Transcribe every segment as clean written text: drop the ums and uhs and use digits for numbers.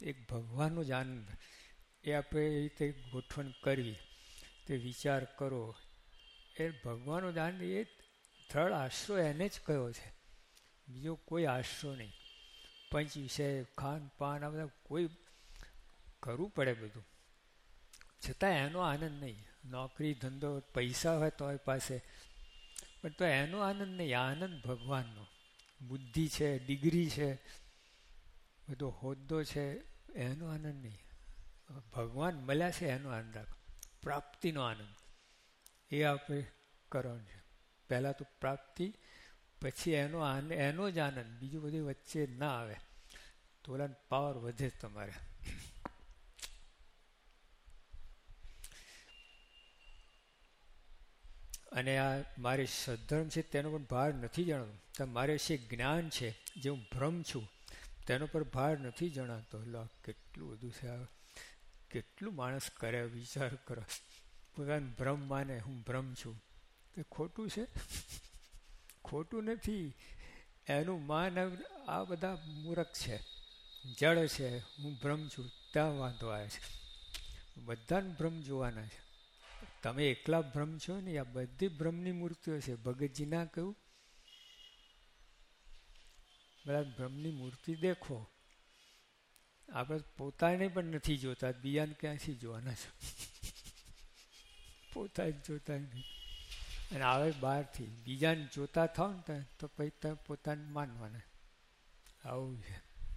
એક ભગવાનનો જ આનંદ, એ આપણે એ રીતે ગોઠવણ કરવી, તે વિચાર કરો, એ ભગવાનનો જ આનંદ, એ દ્રઢ આશરો એને જ કયો છે, બીજો કોઈ આશરો નહીં. પંચ વિષય, ખાન પાન, આ બધા કોઈ કરવું પડે બધું, છતાં એનો આનંદ નહીં. નોકરી ધંધો પૈસા હોય તો પાસે, પણ તો એનો આનંદ નહીં. આનંદ ભગવાનનો. બુદ્ધિ છે, ડિગ્રી છે, બધો હોદ્દો છે, એનો આનંદ નહીં. ભગવાન મળ્યા છે એનો આનંદ રાખો, પ્રાપ્તિનો આનંદ, એ આપણે કરવાનું છે. પહેલાં તો પ્રાપ્તિ, પછી એનો જ આનંદ, બીજું બધું વચ્ચે ના આવે, તો ઓલાનો પાવર વધે તમારે. અને આ મારી સદ્ધર્મ છે તેનો પણ ભાર નથી જણાતો. મારે વિશે જ્ઞાન છે, જે હું બ્રહ્મ છું, તેનો પર ભાર નથી જણાતો. એટલે કેટલું બધું છે, કેટલું માણસ કરે, વિચાર કરો. પોતાનું બ્રહ્મ માને, હું બ્રહ્મ છું, તે ખોટું છે? ખોટું નથી. એનું માન આ બધા મૂરખ છે, જડ છે. હું બ્રહ્મ છું, ત્યાં વાંધો આવે છે. બધાને બ્રહ્મ જોવાના છે. તમે એકલા બ્રહ્મ છો ને, આ બધી બ્રહ્મની મૂર્તિઓ છે. ભગતજી ના કહ્યું, બધા બ્રહ્મની મૂર્તિ દેખો. આપણે પોતાને પણ નથી જોતા, બીજાને ક્યાંથી જોવાના છે? પોતા જ જોતા નથી. અને આવે બહારથી, બીજાને જોતા થાવ ને તો પછી તમે પોતાને માનવાના. આવું છે.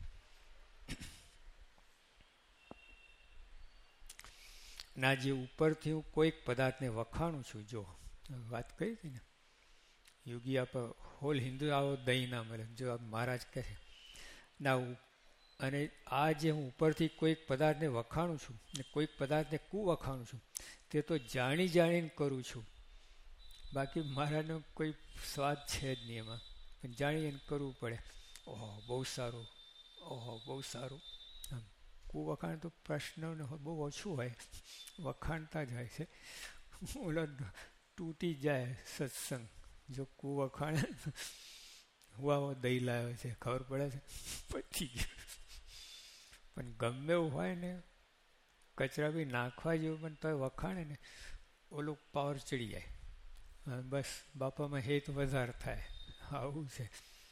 ના, જે ઉપરથી હું કોઈક પદાર્થને વખાણું છું, જો વાત કરી હતી ને, યોગી આપણે હોલ હિન્દુ આવો દહીં ના મળે, જો મહારાજ કહે છે ના. અને આ જે હું ઉપરથી કોઈક પદાર્થને વખાણું છું ને કોઈક પદાર્થને વખાણું છું, તે તો જાણી જાણીને કરું છું. બાકી મારાનો કોઈ સ્વાદ છે જ નહીં એમાં, પણ જાણીને કરવું પડે. ઓહો બહુ સારું, ઓહો બહુ સારું. આમ વખાણ તો પ્રશ્ન બહુ ઓછું હોય, વખાણતા જ હોય છે. ઓલો તૂટી જાય સત્સંગ જો વખાણ. હું આવો દહીં લાવ્યો છે, ખબર પડે છે પછી ગયું. પણ ગમે એવું હોય ને, કચરા બી નાખવા જેવું, પણ તો વખાણે ને ઓલું પાવર ચડી જાય. બસ બાપામાં હેત વધારે થાય. આવું છે.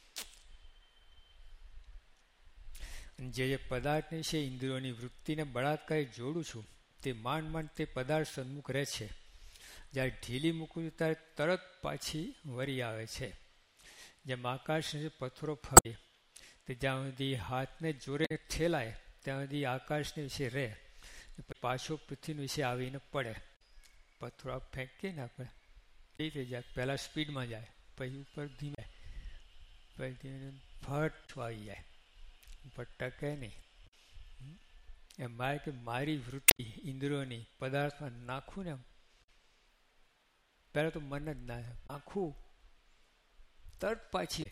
જે પદાર્થ વિશે ઇન્દ્રિયોની વૃત્તિને બળાત્કારે જોડું છું, તે માંડ તે પદાર્થ સન્મુખ રહે છે. જ્યારે ઢીલી મૂકું ત્યારે તરત પાછી વરી આવે છે. જેમ આકાશને પથ્થરો ફરે, તે જ્યાં સુધી હાથને જોરે ઠેલાય ત્યાં સુધી આકાશને વિશે રહે, પાછો પૃથ્વી વિશે આવીને પડે. પથ્થરો ફેંકીએ ને આપણે, એ થઈ જાય. પહેલાં સ્પીડમાં જાય, પછી ઉપર ધીમે, પછી ફટ આવી જાય, પણ ટકે નહીં. એમ મારે કે મારી વૃત્તિ ઇન્દ્રિયોની પદાર્થમાં નાખું ને, પહેલાં તો મન જ ના નાખું, તરત પાછી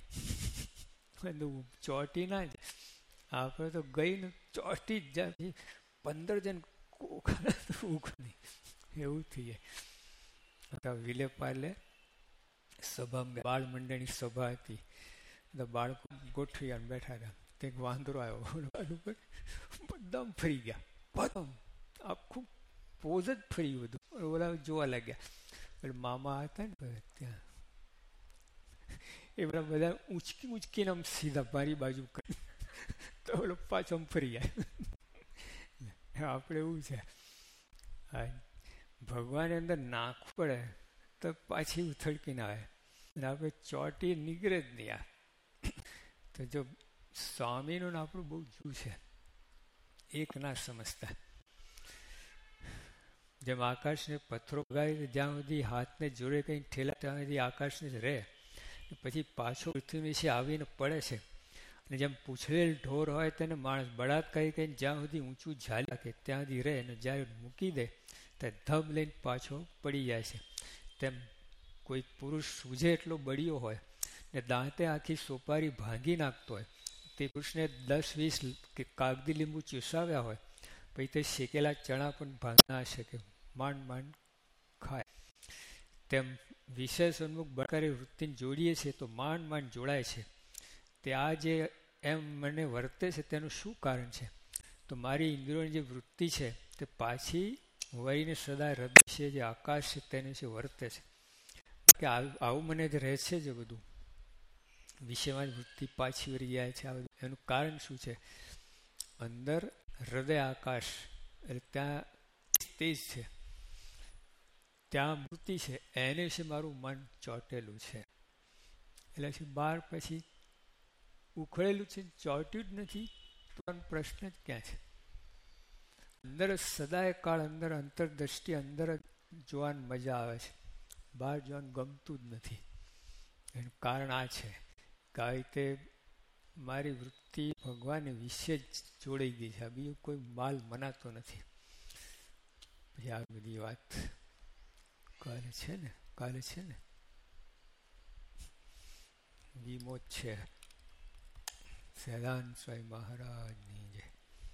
ચોટી ના જાય. આપણે તો ગઈ ને ચોટી જ જાય. 15 જણ નહીં એવું થઈ જાય. વિલે પાર્લે સભામાં બાળ મંડળની સભા હતી, તો બાળકો ગોઠવી બેઠા હતા. કંઈક વાંદરો આવ્યો, બધા ફરી ગયા, બધા આખું પોઝ જ ફરી બધું. ઓલા જોવા લાગ્યા. એટલે મામા હતા ને ત્યાં, એ બધા ઊંચકીને આમ સીધા મારી બાજુ કરી, તો ઓલો પાછો આમ ફરી જાય. આપણે એવું છે, ભગવાનની અંદર નાખવું પડે તો પાછી ઉથળકીને આવે, અને આપણે ચોટી નીકળે જ નહીં. આ તો જો સ્વામીનું આપણું બહુ જું છે, એક ના સમજતા. જેમ આકાશને પથ્થરો લગાવી, જ્યાં સુધી હાથને જોડે કંઈ ઠેલા ત્યાં સુધી આકાશને જ રહે, પછી પાછો પૃથ્વી વિશે આવીને પડે છે. અને જેમ પૂછડેલ ઢોર હોય તેને માણસ બળાત્કારી કહીને જ્યાં સુધી ઊંચું ઝાલી રાખે ત્યાં સુધી રહે, અને જ્યારે મૂકી દે ત્યારે ધબ લઈને પાછો પડી જાય છે. તેમ કોઈ પુરુષ સૂઝે એટલો બળિયો હોય ને દાંતે આખી સોપારી ભાંગી નાખતો હોય, તે પુરુષને 10-20 કે કાગદી લીંબુ ચૂસાવ્યા હોય, પછી તે શેકેલા ચણા પણ ભાંગી શકે, માંડ ખાય. તેમ વિષય સન્મુખ બળાત્કારી વૃત્તિને જોડીએ છીએ તો માંડ જોડાય છે. તે આ જે એમ મને વર્તે છે તેનું શું કારણ છે? તો તો મારી ઇન્દ્રિયોની જે વૃત્તિ છે તે પાછી વળીને સદા હૃદય છે, જે આકાશ છે તેને છે વર્તે છે. કે આવું મને જ રહે છે જે બધું વિષયમાં જ વૃત્તિ પાછી વળી જાય છે. આ બધું એનું કારણ શું છે? અંદર હૃદય આકાશ એટલે ત્યાં તેજ છે, ત્યાં મૂર્તિ છે, એને વિશે મારું મન ચોંટેલું છે. એટલે પછી બહાર પછી ઉખડેલું છે, ચોંટ્યું જ નથી તો પ્રશ્ન જ ક્યાં છે? અંદર સદાય કાળ અંદર અંતરદ્રષ્ટિ અંદર જોવાની મજા આવે છે, બહાર જોવાનું ગમતું જ નથી. એનું કારણ આ છે કે આવી રીતે મારી વૃત્તિ ભગવાન વિશે જ જોડાઈ ગઈ છે, બીજું કોઈ માલ મનાતો નથી. પછી આ બધી વાત કાલે છે ને વિમોચ છે. સહેજાનંદ સ્વામી મહારાજની જય.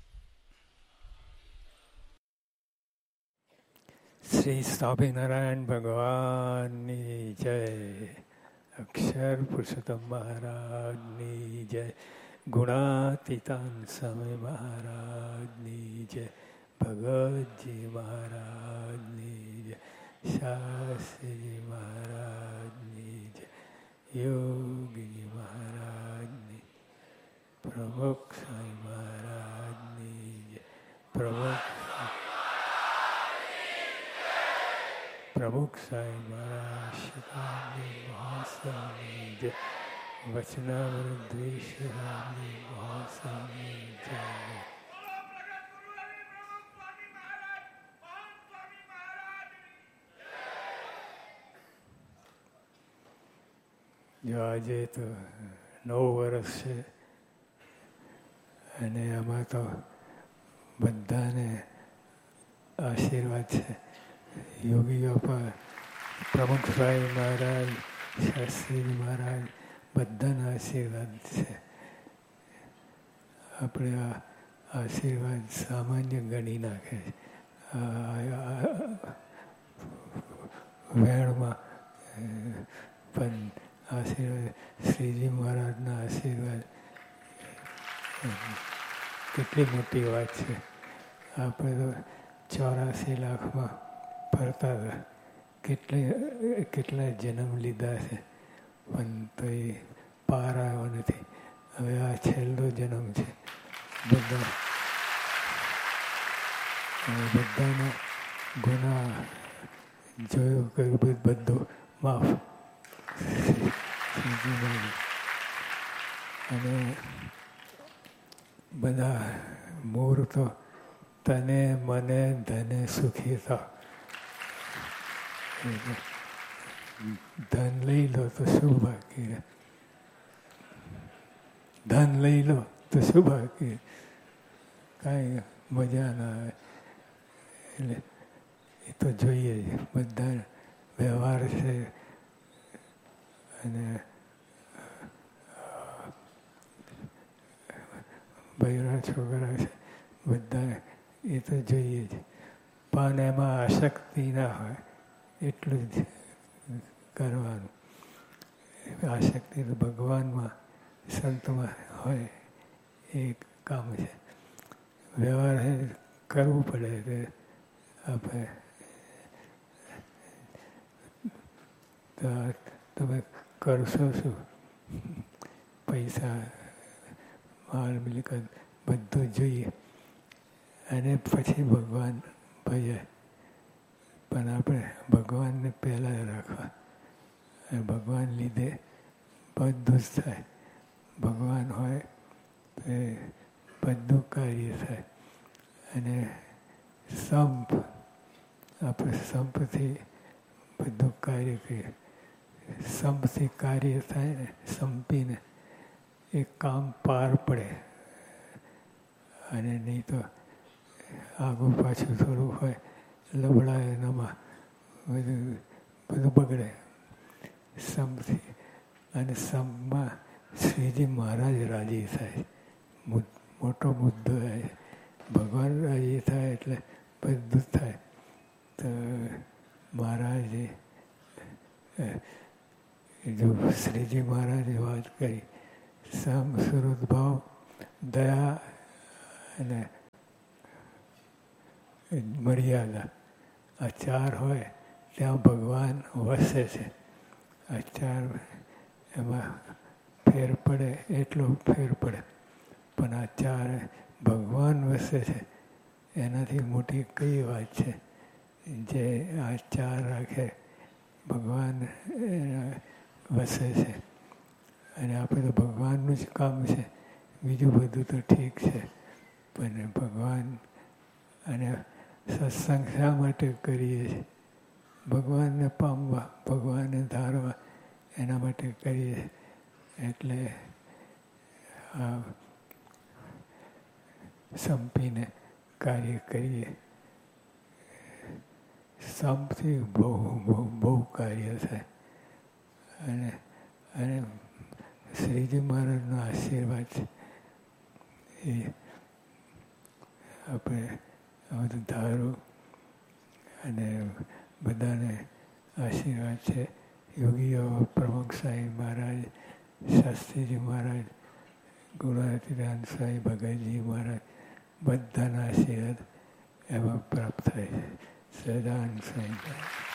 શ્રી સ્વામિનારાયણ ભગવાનની જય. અક્ષર પુરુષોત્તમ મહારાજની જય. ગુણાતીતાન સ્વામી મહારાજની જય. ભગતજી મહારાજની જય. શાસ્ત્રીજી મહારાજની જય. યોગી મહારાજની, પ્રમુખ સ્વામી મહારાજની જય. પ્રમુખ સ્વામી મહારાજ શતાબ્દી મહાસ્વામી જય. વચનામૃત દ્વિશતાબ્દી મહાસ્વામી જય. જો આજે તો 9 વર્ષ છે અને આમાં તો બધાને આશીર્વાદ છે. યોગીઓ પર પ્રમુખ સ્વામી મહારાજ, શાસ્ત્રીજી મહારાજ બધાના આશીર્વાદ છે. આપણે આ આશીર્વાદ સામાન્ય ગણી નાખે છે. વેણમાં પણ આશીર્વાદ શ્રીજી મહારાજના આશીર્વાદ કેટલી મોટી વાત છે. આપણે તો 84 લાખમાં ફરતા હતા, કેટલા જન્મ લીધા છે પણ તો એ પાર આવ્યો નથી. હવે આ છેલ્લો જન્મ છે. બધાના ગુના જોયો કે બધું માફ. અને બધા મુહૂર્તો તને મને ધને સુખી થાવ. ધન લઈ લો તો શું બાકી? ધન લઈ લો તો શું બાકી? કાંઈ મજા ના આવે. એટલે એ તો જોઈએ જ. બધા વ્યવહાર છે અને બૈરા છોકરા છે, બધા એ તો જોઈએ જ. પણ એમાં આસક્તિ ના હોય એટલું જ કરવાનું. આસક્તિ તો ભગવાનમાં સંતમાં હોય એ કામ છે. વ્યવહાર કરવું પડે કે આપણે તમે કરશો શું? પૈસા, માલ મિલકત બધું જોઈએ અને પછી ભગવાન ભજે. પણ આપણે ભગવાનને પહેલાં રાખવા અને ભગવાન લીધે બધું જ થાય. ભગવાન હોય તો એ બધું કાર્ય થાય. અને સંપ, આપણે સંપથી બધું કાર્ય કરીએ. સંપથી કાર્ય થાય ને, સંપીને એ કામ પાર પડે. અને નહીં તો આગું પાછું થોડું હોય, લબડા એનામાં બધું બગડે. સંપથી અને સંપમાં શ્રીજી મહારાજ રાજી થાય. મોટો મુદ્દો એ ભગવાન રાજી થાય એટલે બધું થાય. તો મહારાજે જો શ્રીજી મહારાજે વાત કરી, સમ સુરત ભાવ, દયા અને મર્યાદા. આ ચાર હોય ત્યાં ભગવાન વસે છે. આ ચાર એમાં ફેર પડે એટલો ફેર પડે, પણ આ ચાર ભગવાન વસે છે એનાથી મોટી કઈ વાત છે? જે આ ચાર રાખે ભગવાન વસે છે. અને આપણે તો ભગવાનનું જ કામ છે, બીજું બધું તો ઠીક છે, પણ ભગવાન અને સત્સંગ શા માટે કરીએ છીએ? ભગવાનને પામવા, ભગવાનને ધારવા, એના માટે કરીએ. એટલે આ સંપીને કાર્ય કરીએ. સંપથી બહુ બહુ બહુ કાર્ય થાય. અને શ્રીજી મહારાજનો આશીર્વાદ છે એ આપણે આ બધું ધારું. અને બધાને આશીર્વાદ છે. યોગીઓ, પ્રમુખ સાહેબ મહારાજ, શાસ્ત્રીજી મહારાજ, ગુણાતીતાન સ્વામી ભગતજી મહારાજ, બધાના આશીર્વાદ એમાં પ્રાપ્ત થાય છે. સદાન સ્વામી.